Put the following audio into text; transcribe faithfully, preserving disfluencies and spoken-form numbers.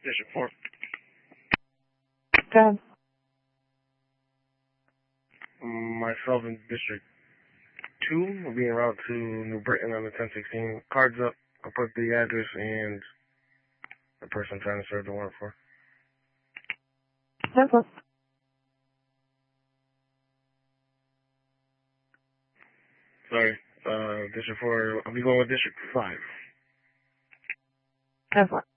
District four. Go ahead. Myself in District two will be en route to New Britain on the ten sixteen. Cards up. I'll put the address and the person I'm trying to serve the warrant for. ten four. Sorry. Uh, District four. I'll be going with District five. ten four.